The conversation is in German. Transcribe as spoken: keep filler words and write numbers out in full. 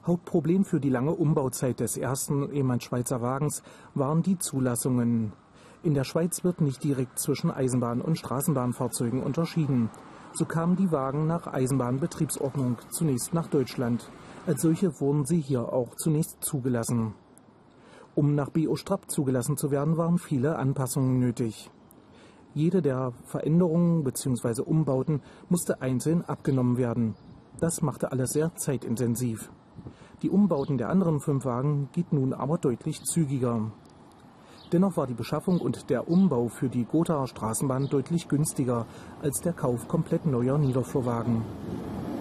Hauptproblem für die lange Umbauzeit des ersten ehemals-Schweizer Wagens waren die Zulassungen. In der Schweiz wird nicht direkt zwischen Eisenbahn- und Straßenbahnfahrzeugen unterschieden. So kamen die Wagen nach Eisenbahnbetriebsordnung zunächst nach Deutschland. Als solche wurden sie hier auch zunächst zugelassen. Um nach B O Strap zugelassen zu werden, waren viele Anpassungen nötig. Jede der Veränderungen bzw. Umbauten musste einzeln abgenommen werden. Das machte alles sehr zeitintensiv. Die Umbauten der anderen fünf Wagen geht nun aber deutlich zügiger. Dennoch war die Beschaffung und der Umbau für die Gothaer Straßenbahn deutlich günstiger als der Kauf komplett neuer Niederflurwagen.